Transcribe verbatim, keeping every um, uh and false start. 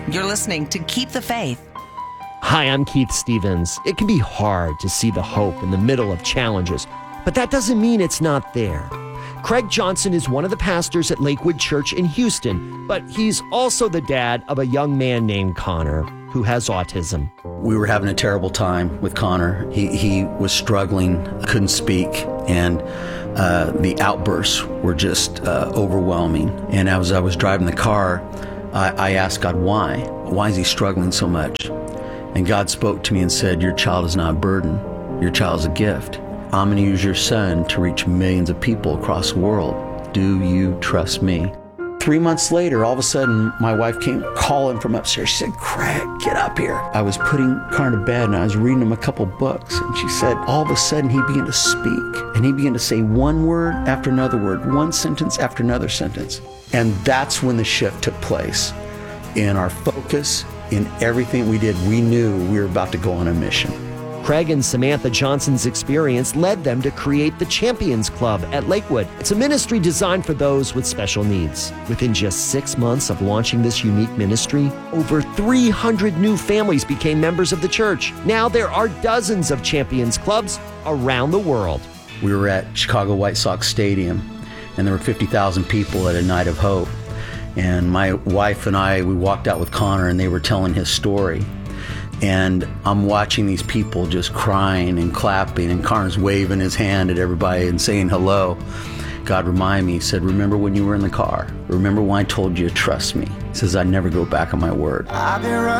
You're listening to Keep the Faith. Hi, I'm Keith Stevens. It can be hard to see the hope in the middle of challenges, but that doesn't mean it's not there. Craig Johnson is one of the pastors at Lakewood Church in Houston, but he's also the dad of a young man named Connor who has autism. We were having a terrible time with Connor. He he was struggling, couldn't speak, and uh, the outbursts were just uh, overwhelming. And as I was driving the car, I, I asked God, why? Why is he struggling so much? And God spoke to me and said, your child is not a burden. Your child is a gift. I'm going to use your son to reach millions of people across the world. Do you trust me? Three months later, all of a sudden, my wife came calling from upstairs. She said, Craig, get up here. I was putting Connor to bed and I was reading him a couple books. And she said, all of a sudden, he began to speak. And he began to say one word after another word, one sentence after another sentence. And that's when the shift took place. In our focus, in everything we did, we knew we were about to go on a mission. Craig and Samantha Johnson's experience led them to create the Champions Club at Lakewood. It's a ministry designed for those with special needs. Within just six months of launching this unique ministry, over three hundred new families became members of the church. Now there are dozens of Champions Clubs around the world. We were at Chicago White Sox Stadium, and there were fifty thousand people at a night of hope. And my wife and I, we walked out with Connor, and they were telling his story. And I'm watching these people just crying and clapping, and Connor's waving his hand at everybody and saying hello. God reminded me, he said, remember when you were in the car? Remember when I told you to trust me? He says, I never go back on my word.